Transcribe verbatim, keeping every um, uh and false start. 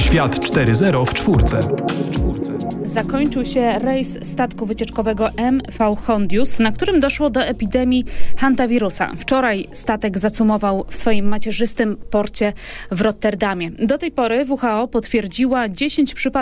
Świat cztery zero w czwórce. Zakończył się rejs statku wycieczkowego M V Hondius, na którym doszło do epidemii hantawirusa. Wczoraj statek zacumował w swoim macierzystym porcie w Rotterdamie. Do tej pory W H O potwierdziła dziesięć przypadków